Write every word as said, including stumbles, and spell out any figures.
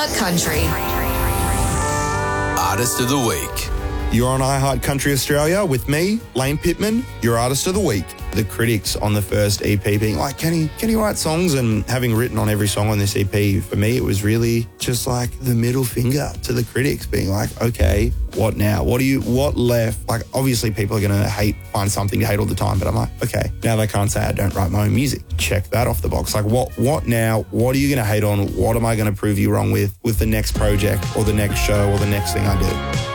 iHeart Country. Artist of the Week. You're on iHeart Country Australia with me, Lane Pittman, your Artist of the Week. The critics on the first E P being like, can he, can he write songs? And having written on every song on this E P, for me, it was really just like the middle finger to the critics being like, okay, what now? What do you, what left? Like, obviously people are going to hate, find something to hate all the time, but I'm like, okay, now they can't say I don't write my own music. Check that off the box. Like, what, what now? What are you going to hate on? What am I going to prove you wrong with, with the next project or the next show or the next thing I do?